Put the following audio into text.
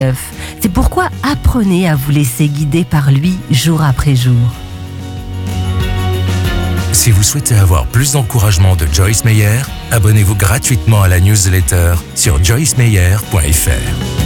C'est pourquoi apprenez à vous laisser guider par lui jour après jour. Si vous souhaitez avoir plus d'encouragement de Joyce Meyer, abonnez-vous gratuitement à la newsletter sur joycemeyer.fr.